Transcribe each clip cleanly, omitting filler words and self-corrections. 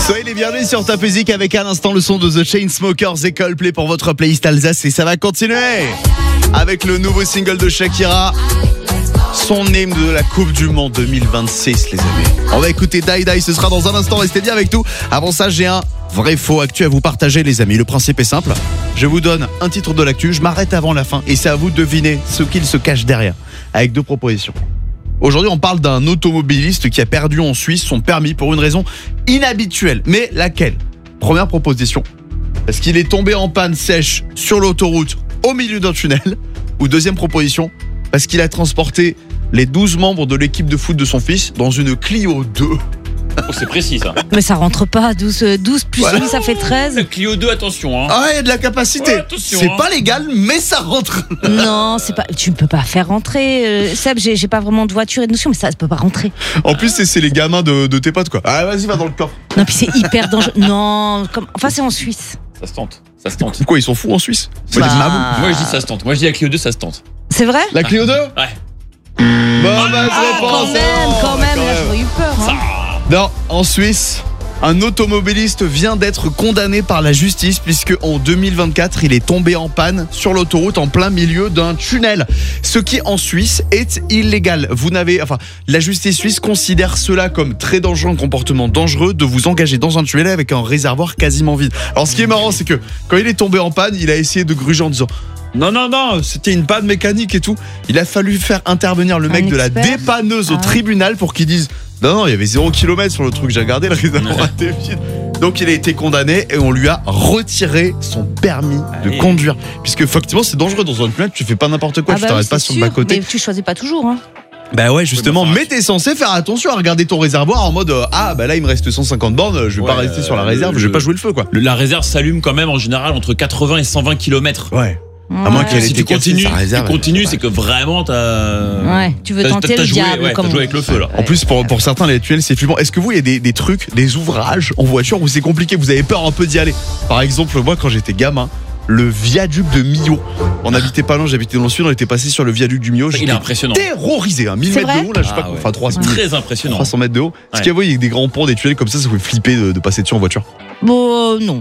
Soyez les bienvenus sur Top Music avec à l'instant le son de The Chainsmokers et Coldplay pour votre playlist Alsace et ça va continuer avec le nouveau single de Shakira, son hymne de la Coupe du Monde 2026 les amis. On va écouter Die Die, ce sera dans un instant, restez bien avec nous. Avant ça j'ai un vrai faux actu à vous partager les amis. Le principe est simple, je vous donne un titre de l'actu, je m'arrête avant la fin et c'est à vous de deviner ce qu'il se cache derrière avec deux propositions. Aujourd'hui, on parle d'un automobiliste qui a perdu en Suisse son permis pour une raison inhabituelle. Mais laquelle ? Première proposition, parce qu'il est tombé en panne sèche sur l'autoroute au milieu d'un tunnel. Ou deuxième proposition, parce qu'il a transporté les 12 membres de l'équipe de foot de son fils dans une Clio 2. Oh, c'est précis ça. Mais ça rentre pas, 12 plus Voilà. 8 ça fait 13. Clio 2, attention. Hein. Ah, il y a de la capacité. Ouais, attention, C'est hein. pas légal, mais ça rentre. Non, c'est pas. Tu ne peux pas faire rentrer. Seb, j'ai pas vraiment de voiture et de notion, mais ça peut pas rentrer. En plus, c'est les gamins de tes potes, quoi. Ah, vas-y, va dans le coffre. Non, puis c'est hyper dangereux. Non, enfin c'est en Suisse. Ça se tente. Ça se tente. Pourquoi ils sont fous en Suisse? Moi, Bah, les mabous. Moi je dis ça se tente. Moi je dis la Clio 2, ça se tente. C'est vrai? La Clio 2? Ouais. Mauvaise réponse. Quand même, là j'aurais eu peur. Hein. Non, en Suisse, un automobiliste vient d'être condamné par la justice puisque en 2024, il est tombé en panne sur l'autoroute en plein milieu d'un tunnel. Ce qui en Suisse est illégal. La justice suisse considère cela comme très dangereux, un comportement dangereux de vous engager dans un tunnel avec un réservoir quasiment vide. Alors ce qui est marrant, c'est que quand il est tombé en panne, il a essayé de gruger en disant non, c'était une panne mécanique et tout. Il a fallu faire intervenir le mec de la expert. dépanneuse au Ah ouais. tribunal pour qu'il dise non, il y avait 0 km sur le truc, j'ai regardé, le réservoir était vide. Donc il a été condamné et on lui a retiré son permis de Allez. conduire. Puisque effectivement c'est dangereux dans un tunnel, tu fais pas n'importe quoi, Ah tu bah t'arrêtes oui, pas c'est sur le sûr, bas-côté. mais tu choisis pas toujours. Hein. Bah ouais justement, Oui, bah, mais t'es censé faire attention à regarder ton réservoir en mode là il me reste 150 bornes, je vais pas Ouais, rester sur la réserve, je vais pas jouer le feu quoi. La réserve s'allume quand même en général entre 80 et 120 km. Ouais. À moins qu'elle ait Si été tu cassée, continues, sa réserve, c'est que vraiment t'as. Ouais, tu veux tenter t'as le joué, diable. ouais, comme t'as on joué dit. avec le feu là. En plus, pour certains, les tunnels, c'est flippant. Est-ce que vous, il y a des trucs, des ouvrages en voiture où c'est compliqué, vous avez peur un peu d'y aller? Par exemple, moi, quand j'étais gamin, le viaduc de Millau. On habitait pas loin, j'habitais dans le sud, on était passé sur le viaduc du Millau. Il est J'étais impressionnant. terrorisé, 1000 C'est mètres vrai de haut, là, je sais pas Ah quoi, ouais. enfin 300, Très impressionnant. 300 mètres de haut. Est-ce Ouais. qu'il y a, avec des grands ponts, des tunnels comme ça vous fait flipper de passer dessus en voiture? Bon, non.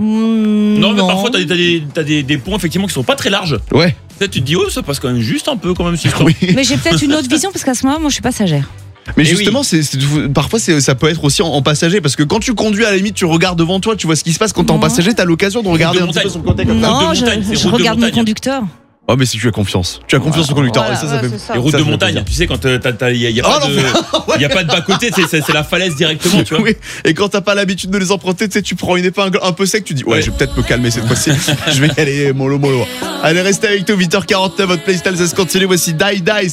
Non, mais parfois t'as des ponts effectivement qui sont pas très larges. Ouais. Peut-être tu te dis ça passe quand même juste un peu quand même si Oui. Mais j'ai peut-être une autre vision parce qu'à ce moment, moi je suis passagère. Mais Eh justement, parfois ça peut être aussi en passager parce que quand tu conduis à la limite tu regardes devant toi, tu vois ce qui se passe. Quand t'es en Ouais. passager, t'as l'occasion de regarder un petit peu sur le côté comme ça. Non, de montagne, c'est je route de regarde mon montagne. conducteur. Oh mais si tu as confiance, au conducteur. Voilà, Et ça ouais, fait. c'est ça. Les routes Ça de fait montagne, plaisir. tu sais quand il y a Oh, pas de, y a pas de bas côté, c'est la falaise directement, tu vois. Oui. Et quand t'as pas l'habitude de les emprunter, tu sais, tu prends une épingle un peu sec, tu dis ouais, Ouais. je vais peut-être me calmer cette fois-ci. Je vais y aller mollo. Allez, restez avec nous, 8h49, votre playlist Alsace continue. Voici Die Die.